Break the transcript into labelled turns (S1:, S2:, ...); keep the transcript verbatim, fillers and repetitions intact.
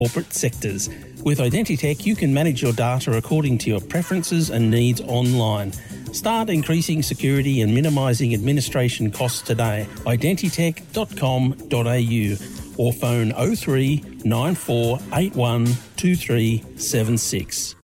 S1: corporate sectors. With Identitech, you can manage your data according to your preferences and needs online. Start increasing security and minimising administration costs today. identitech dot com dot a u or phone oh three nine four eight one two three seven six.